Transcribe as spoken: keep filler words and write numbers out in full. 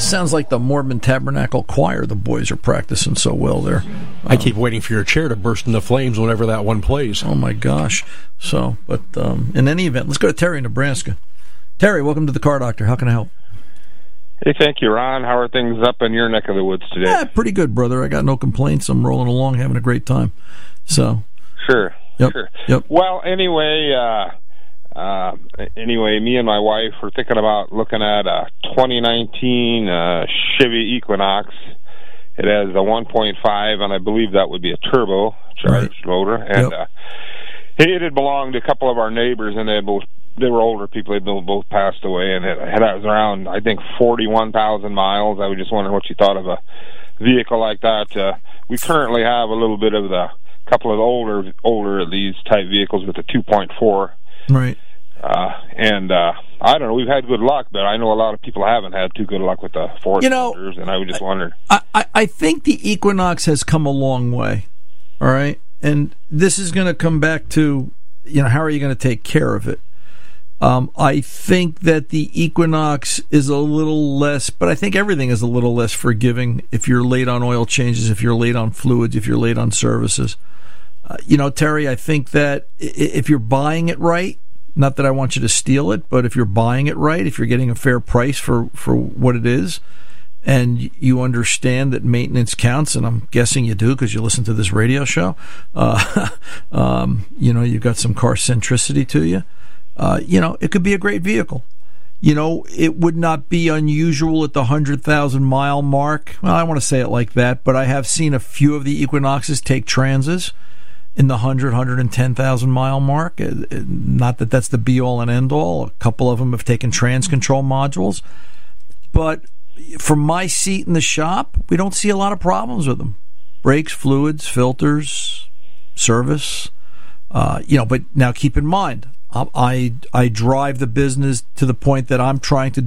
sounds like the Mormon Tabernacle Choir. The boys are practicing so well there. I keep waiting for your chair to burst into flames whenever that one plays. Oh, my gosh. So, but um, in any event, let's go to Terry in Nebraska. Terry, welcome to the Car Doctor. How can I help? Hey, thank you, Ron. How are things up in your neck of the woods today? Yeah, pretty good, brother. I got no complaints. I'm rolling along, having a great time. So, Sure, yep, sure. Yep. Well, anyway... Uh, Uh, anyway, me and my wife were thinking about looking at a twenty nineteen uh, Chevy Equinox. It has a one point five, and I believe that would be a turbo charged right. motor. And yep. uh, it had belonged to a couple of our neighbors, and they had both they were older people. They both both passed away, and it had it was around I think forty-one thousand miles. I was just wondering what you thought of a vehicle like that. Uh, we currently have a little bit of the couple of older older of these type vehicles with a two point four. Right. Uh, and uh, I don't know, we've had good luck, but I know a lot of people haven't had too good luck with the four you know, cylinders, and I was just wondering. I, I, I think the Equinox has come a long way, all right? And this is going to come back to, you know, how are you going to take care of it? Um, I think that the Equinox is a little less, but I think everything is a little less forgiving if you're late on oil changes, if you're late on fluids, if you're late on services. Uh, you know, Terry, I think that if you're buying it right, not that I want you to steal it, but if you're buying it right, if you're getting a fair price for, for what it is, and you understand that maintenance counts, and I'm guessing you do because you listen to this radio show, uh, um, you know, you've got some car centricity to you, uh, you know, it could be a great vehicle. You know, it would not be unusual at the one hundred thousand mile mark. Well, I don't want to say it like that, but I have seen a few of the Equinoxes take Transits in the one hundred, one hundred ten thousand mile mark. Not that that's the be-all and end-all. A couple of them have taken trans control modules. But from my seat in the shop, we don't see a lot of problems with them. Brakes, fluids, filters, service. Uh, you know, but now keep in mind, I, I I drive the business to the point that I'm trying to